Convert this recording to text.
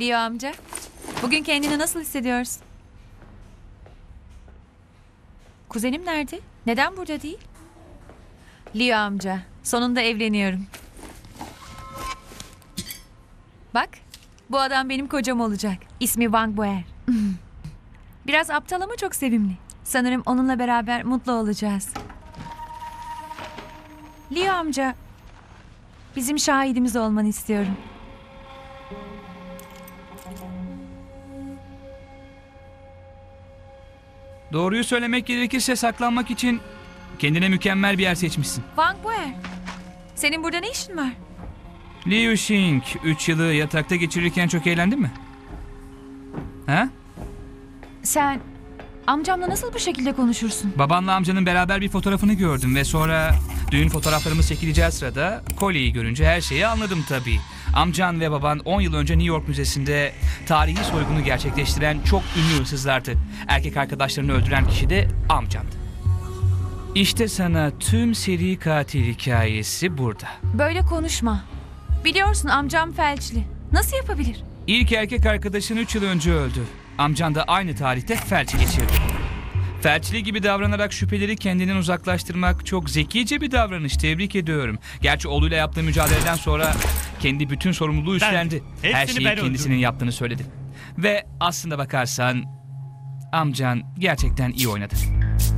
Leo amca, bugün kendini nasıl hissediyorsun? Kuzenim nerede? Neden burada değil? Leo amca, sonunda evleniyorum. Bak, bu adam benim kocam olacak. İsmi Wang Boer. Biraz aptal ama çok sevimli. Sanırım onunla beraber mutlu olacağız. Leo amca, bizim şahidimiz olmanı istiyorum. Doğruyu söylemek gerekirse saklanmak için kendine mükemmel bir yer seçmişsin. Wang Boer, senin burada ne işin var? Liu Xing, 3 yılı yatakta geçirirken çok eğlendin mi? Ha? Sen amcamla nasıl bu şekilde konuşursun? Babanla amcanın beraber bir fotoğrafını gördüm ve sonra düğün fotoğraflarımız çekileceği sırada kolyeyi görünce her şeyi anladım tabii. Amcan ve baban 10 yıl önce New York Müzesi'nde tarihi soygunu gerçekleştiren çok ünlü hırsızlardı. Erkek arkadaşlarını öldüren kişi de amcandı. İşte sana tüm seri katil hikayesi burada. Böyle konuşma. Biliyorsun amcam felçli. Nasıl yapabilir? İlk erkek arkadaşın 3 yıl önce öldü. Amcan da aynı tarihte felç geçirdi. Felçli gibi davranarak şüpheleri kendinden uzaklaştırmak çok zekice bir davranış. Tebrik ediyorum. Gerçi oğluyla yaptığı mücadeleden sonra kendi bütün sorumluluğu üstlendi. Her hepsini şeyi ben kendisinin öldürdüm. yaptığını söyledi. Ve aslında bakarsan amcan gerçekten iyi oynadı.